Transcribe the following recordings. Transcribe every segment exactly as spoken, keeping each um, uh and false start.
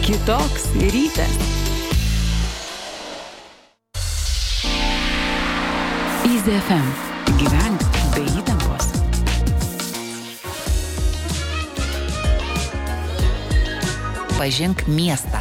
Kitoks rytas. Easy F M. Gyvenk be įtampos. Pažink miestą.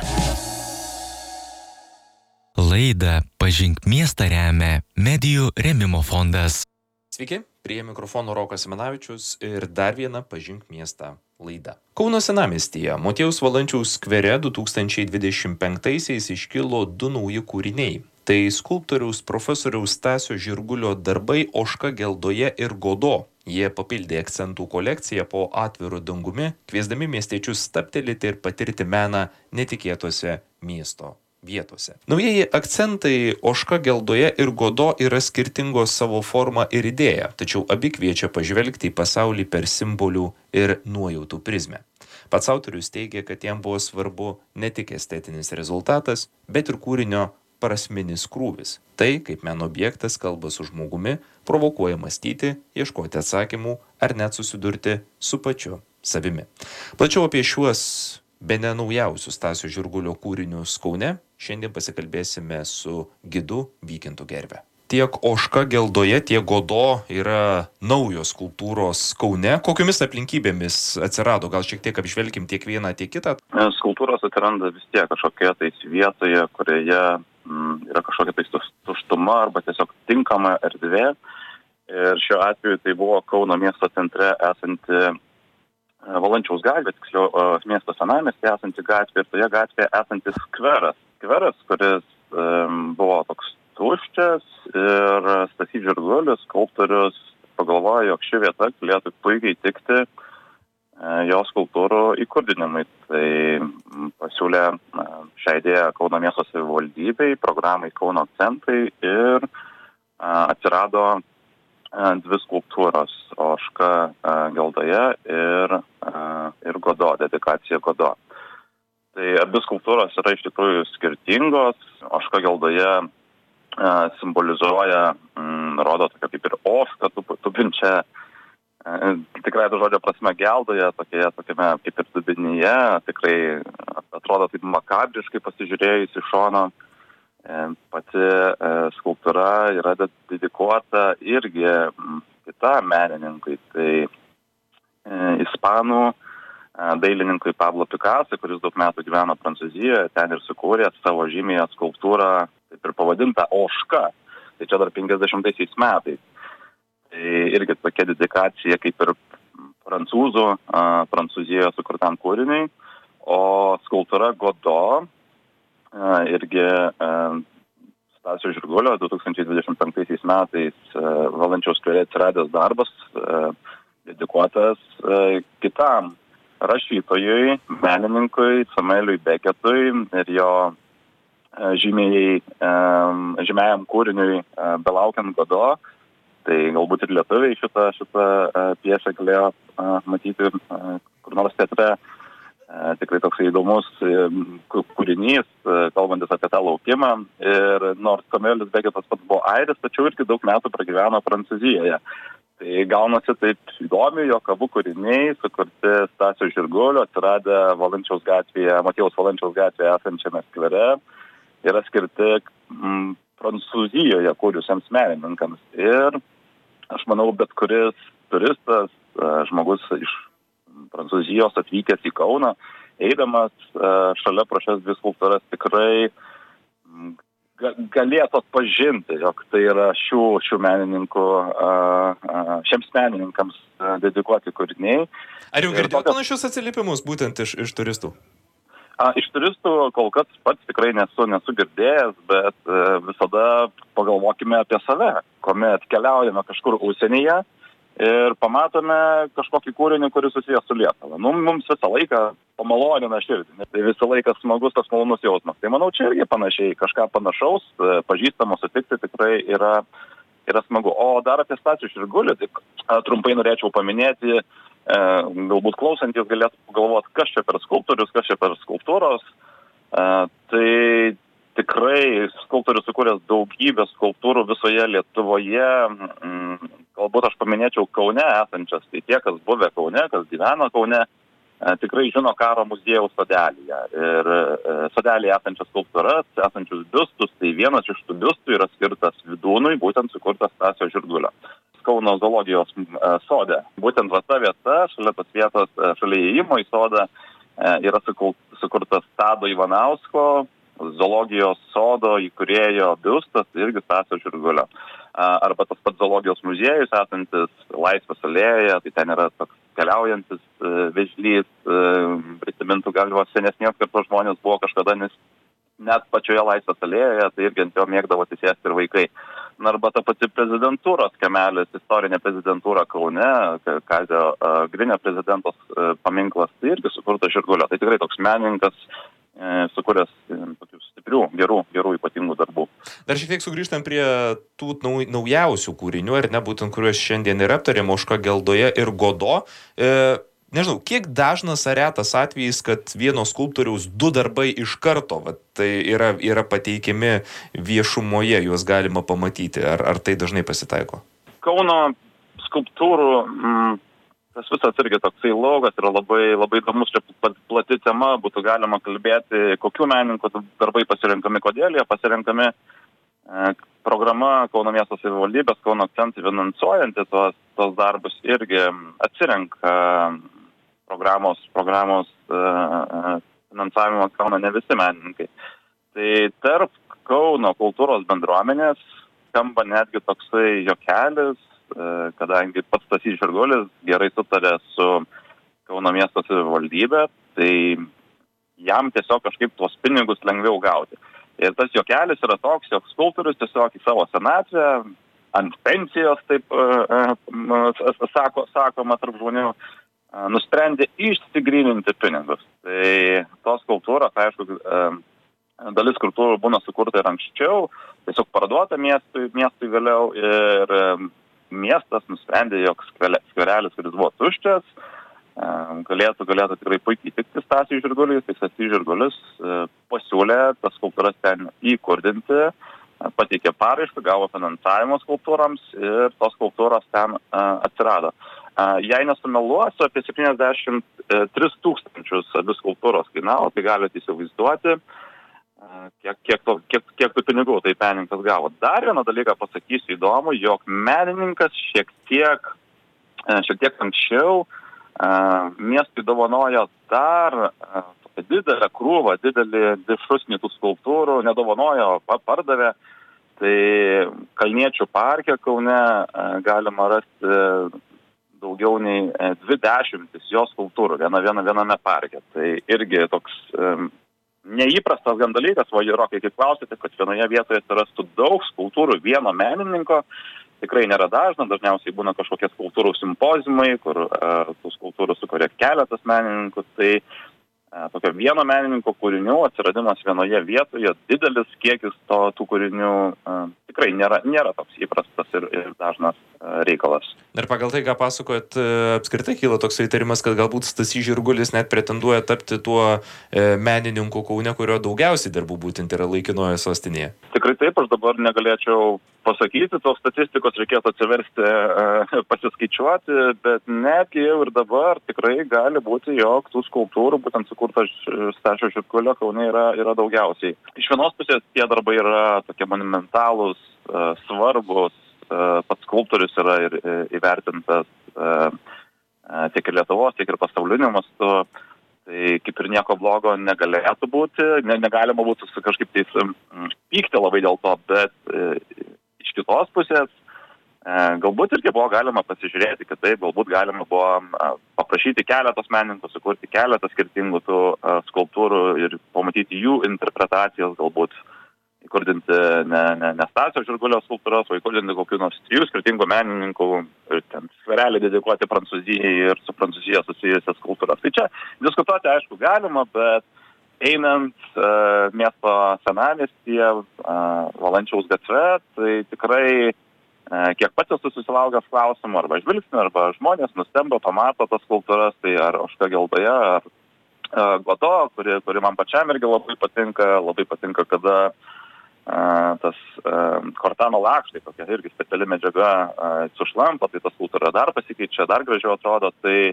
Laidą Pažink miestą remia Medijų rėmimo fondas. Sveiki, prie mikrofono Rokas Simanavičius ir dar viena Pažink miestą laida. Kauno senamiestyje Motiejaus Valančiaus skvere du tūkstančiai dvidešimt penktaisiais iškilo du nauji kūriniai. Tai skulptoriaus profesoriaus Stasio Žirgulio darbai Ožka geldoje ir Godo. Jie papildė akcentų kolekciją po atviru dangumi, kviesdami miestiečius stabtelėti ir patirti meną netikėtose miesto vietose. Naujieji akcentai Ožka geldoje ir Godo yra skirtingos savo forma ir idėja, tačiau abi kviečia pažvelgti į pasaulį per simbolių ir nuojautų prizmę. Pats autorius teigia, kad jam buvo svarbu ne tik estetinis rezultatas, bet ir kūrinio prasminis krūvis. Tai, kaip meno objektas kalba su žmogumi, provokuoja mąstyti, ieškoti atsakymų ar net susidurti su pačiu savimi. Plačiau apie šiuos bene naujausius Stasio Žirgulio kūrinius Kaune šiandien pasikalbėsime su gidu Vykintu Gerve. Tiek Ožka geldoje, tiek Godo yra naujos skulptūros Kaune. Kokiomis aplinkybėmis atsirado? Gal šiek tiek apžvelkim tiek vieną, tiek kitą? Skulptūros atsiranda vis tiek kažkokioje tais vietoje, kurioje mm, yra kažkokia tais tuštuma arba tiesiog tinkama erdvė. Ir šiuo atveju tai buvo Kauno miesto centre esanti Valančiaus gatvė, tiksliau miesto senamiestyje esanti gatvė ir toje gatvėje esantis skveras. Skveras, kuris um, buvo toks tuščias ir Stasys Žirgulis, skulptorius, pagalvojo, jog ši vieta galėtų puikiai tikti uh, jo skulptūrų įkurdinimui. Tai um, pasiūlė uh, šią idėją Kauno miesto savivaldybei, programai Kauno akcentai ir uh, atsirado dvi skulptūros Ožka geldoje ir, ir Godo, dedikacija Godo. Tai abi skulptūros yra iš tikrųjų skirtingos. Ožka geldoje simbolizuoja, m, rodo tokia kaip ir ožka, tupinčia, tikrai to žodžio prasme geldoje, tokioje, tokiame kaip ir dubenyje, tikrai atrodo taip makabriškai pasižiūrėjus iš šono. Pati skulptūra yra dedikuota irgi kitam menininkui, tai ispanų dailininkui Pablo Picasso, kuris daug metų gyveno Prancūzijoje, ten ir sukūrė savo žymėją skulptūrą, taip ir pavadinta Ožka, tai čia dar penkiasdešimtaisiais metais. Tai irgi tokia dedikacija kaip ir prancūzų, Prancūzijoje sukurtam kūriniui, o skulptūra Godo irgi Stasio Žirgulio du tūkstančiai dvidešimt penktaisiais metais Valančiaus skvere atsiradęs darbas dedikuotas kitam rašytojui, menininkui Samueliui Beketui ir jo žymiai, žymiajam kūriniui Belaukiant Godo. Tai galbūt ir lietuviai šitą, šitą piesę galėjo matyti kur nors teatre. Tikrai toks įdomus kūrinys, kalbantis apie tą laukimą. Ir nors Samuelis Beketas pats buvo airis, tačiau irgi daug metų pragyveno Prancūzijoje. Tai gaunasi taip įdomi, jog abu kūriniai sukurti Stasio Žirgulio, atsiradę Valančiaus gatvėje, Motiejaus Valančiaus gatvėje esančiame skvere, yra skirti m, Prancūzijoje kūriusiems menininkams. Ir aš manau, bet kuris turistas, žmogus iš Prancūzijos atvykęs į Kauną, eidamas šalia pro šias dvi skulptūras tikrai galėtų atpažinti, jog tai yra šių, šių menininkų, šiems menininkams dedikuoti kūriniai. Ar jau girdėjote panašius atsiliepimus būtent iš, iš turistų? A, iš turistų kol kas pats tikrai nesu, nesu girdėjęs, bet visada pagalvokime apie save, kuomet keliaujame kažkur užsienyje ir pamatome kažkokį kūrinį, kuris susijęs su Lietuva. Nu, mums visą laiką pamalonina širdį. Tai visą laiką smagus tas malonus jausmas. Tai manau, čia irgi panašiai, kažką panašaus, pažįstamo sutikti tikrai yra, yra smagu. O dar apie Stasį Žirgulį, tik trumpai norėčiau paminėti, galbūt klausantis galėtų galvoti, kas čia per skulptorius, kas čia per skulptūros. Tai tikrai skulptorius sukūręs daugybę skulptūrų visoje Lietuvoje. Galbūt aš paminėčiau Kaune esančias, tai tie, kas buvę Kaune, kas gyvena Kaune, tikrai žino Karo muziejaus sodelyje. Ir sodelyje esančias skulptūras, esančius biustus, tai vienas iš tų biustų yra skirtas Vydūnui, būtent sukurtas Stasio Žirgulio. Kauno zoologijos sode. Būtent va ta vieta, šalia tos vietos, šalia įėjimo į sodą, yra sukurtas Tado Ivanausko zoologijos sodo įkūrėjo biustas, irgi Stasio Žirgulio. Arba tas pats zoologijos muziejus esantis Laisvės alėjoje, tai ten yra toks keliaujantis vėžlys, prisimintų galima senesnės kartos žmonės buvo kažkada, nes net pačioje Laisvės alėjoje, tai irgi ant jo mėgdavo atsisėsti ir vaikai. Arba ta pati prezidentūros kemelis, istorinė prezidentūra Kaune, Kazio Grinio prezidentos paminklas, tai irgi sukurtas Žirgulio. Tai tikrai toks menininkas, sukūręs tokių stiprių, gerų, gerų ypatingų darbų. Dar šiek tiek sugrįžtam prie tų nau, naujausių kūrinių, ar ne, būtent kuriuos šiandien ir aptarėm, Ožka geldoje ir Godo. E, nežinau, kiek dažnas ar retas atvejis, kad vieno skulptoriaus du darbai iš karto, va, tai yra, yra pateikiami viešumoje, juos galima pamatyti, ar, ar tai dažnai pasitaiko? Kauno skulptūrų... Mm, tas visas irgi toksai laukas yra labai, labai įdomus, čia plati tema, būtų galima kalbėti, kokių menininkų darbai pasirenkami, kodėl jie pasirenkami. E, programa Kauno miesto savivaldybės, Kauno akcentai finansuojanti tos, tos darbus irgi atsirenka programos, programos e, finansavimo Kauno ne visi menininkai. Tai tarp Kauno kultūros bendruomenės skamba netgi toksai juokelis, kadangi pats Stasys Žirgulis gerai sutarė su Kauno miesto savivaldybė, tai jam tiesiog kažkaip tuos pinigus lengviau gauti. Ir tas juokelis yra toks, jog skulptorius tiesiog į savo senatvę, ant pensijos, taip sako, sakoma tarp žmonių, nusprendė išsigryninti pinigus. Tai tos skulptūros, aišku, dalis skulptūrų būna sukurta ir anksčiau, tiesiog parduota miestui, miestui vėliau ir miestas nusprendė, jog skverelis, kuris buvo tuščias, galėtų, galėtų tikrai puikiai tikti Stasiui Žirguliui. Tai Stasys Žirgulis pasiūlė tas skulptūras ten įkurdinti, pateikė paraišką, gavo finansavimo skulptūrams ir tos skulptūros ten atsirado. Jei nesumeluosiu, apie septyniasdešimt tris tūkstančius abi skulptūros kainavo, tai galite įsivaizduoti, Kiek, kiek, to, kiek, kiek tų pinigų tai menininkas gavo. Dar vieną dalyką pasakysiu įdomu, jog menininkas šiek tiek, šiek tiek anksčiau uh, miestui dovanojo dar uh, didelę krūvą, didelį šusnį tų skulptūrų, nedovanojo, pardavė. Tai Kalniečių parke Kaune uh, galima rasti daugiau nei dvi dešimtis jo skulptūrų viena, viena, viename parke. Tai irgi toks... Um, Neįprastas gan dalykas, va, Rokai, kaip klausėte, kad vienoje vietoje atsirastų daug skulptūrų vieno menininko, tikrai nėra dažna, dažniausiai būna kažkokie skulptūrų simpozimai, kur uh, tų skulptūrų sukuria keletas menininkų, tai uh, tokio vieno menininko kūrinių atsiradimas vienoje vietoje, didelis kiekis to, tų kūrinių uh, tikrai nėra, nėra toks įprastas ir, ir dažnas uh, reikalas. Ir pagal tai, ką pasakojat, apskritai kyla toks įtarimas, kad galbūt Stasys Žirgulis net pretenduoja tapti tuo e, menininku Kaune, kurio daugiausiai darbų būtent yra laikinoje sostinėje. Tikrai taip, aš dabar negalėčiau pasakyti, tos statistikos reikėtų atsiversti, e, pasiskaičiuoti, bet netgi jau ir dabar tikrai gali būti, jog tų skulptūrų, būtent sukurtas Stasio Žirgulio Kaune yra, yra daugiausiai. Iš vienos pusės tie darbai yra tokie monumentalūs, e, svarbus, pats skulptorius yra ir įvertintas tiek ir Lietuvos, tiek ir pasauliniu mastu. Tai kaip ir nieko blogo negalėtų būti, ne, negalima būtų kažkaip tais pykti labai dėl to, bet iš kitos pusės galbūt irgi buvo galima pasižiūrėti kitaip, galbūt galima buvo paprašyti keletos menininkų, sukurti keletą skirtingų tų skulptūrų ir pamatyti jų interpretacijas, galbūt įkurdinti ne, ne, ne Stasio Žirgulio skulptūras, o įkurdinti kokių nors trijų skirtingų menininkų ir ten skverelį dedikuoti Prancūzijai ir su Prancūzija susijusias skulptūras. Tai čia diskutuoti, aišku, galima, bet einant uh, miesto senamiestyje, uh, Valančiaus gatve, tai tikrai uh, kiek pats esu susilaukęs klausimų, arba žvilgsnių, arba žmonės nustemba, pamato tas skulptūras, tai ar Ožka geldoje, ar uh, Godo, kuri, kuri man pačiam irgi labai patinka, labai patinka, kada Uh, tas uh, kortano lakštai, tokia irgi speciali medžiaga uh, sušlampa, tai tas skulptūra dar pasikeičia, dar gražiau atrodo, tai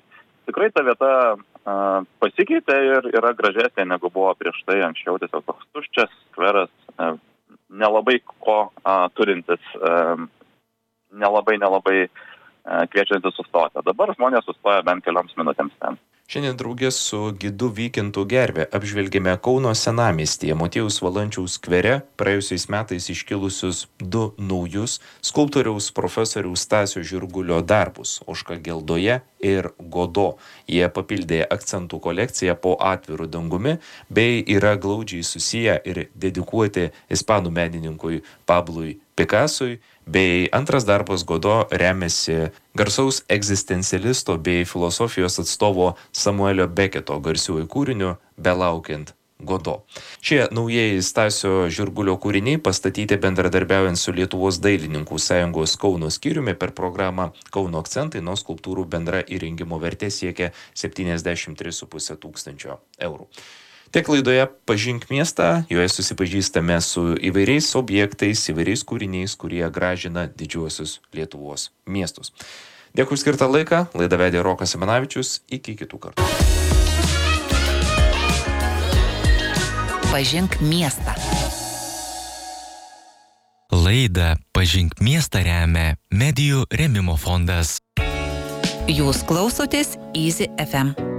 tikrai ta vieta a, pasikeitė ir yra gražesnė negu buvo prieš tai. Anksčiau tiesiog toks tuščias skveras, a, nelabai ko a, turintis, a, nelabai, nelabai a, kviečiantis sustoti. Dabar žmonės sustoja bent kelioms minutėms ten. Šiandien draugė su gidu Vykintu Gerve apžvelgėme Kauno senamiestyje Motiejaus Valančiaus skvere praėjusiais metais iškilusius du naujus skulptoriaus profesoriaus Stasio Žirgulio darbus – Ožka geldoje ir Godo. Jie papildė akcentų kolekciją po atviru dangumi bei yra glaudžiai susiję ir dedikuoti ispanų menininkui Pablui Pikasui, bei antras darbas Godo remiasi garsaus egzistencialisto bei filosofijos atstovo Samuelio Beketo garsiuoju kūriniu Belaukiant Godo. Šie naujieji Stasio Žirgulio kūriniai pastatyti bendradarbiaujant su Lietuvos dailininkų sąjungos Kauno skyriumi per programą Kauno akcentai, nuo skulptūrų bendra įrengimo vertė siekia septyniasdešimt tris su puse tūkstančio eurų. Tiek laidoje Pažink miestą, joje susipažįstame su įvairiais objektais, įvairiais kūriniais, kurie gražina didžiuosius Lietuvos miestus. Dėkui skirtą laiką, laidą vedė Rokas Simanavičius, iki kitų kartų. Pažink miestą. Laidą Pažink miestą remia Medijų rėmimo fondas. Jūs klausotės Easy F M.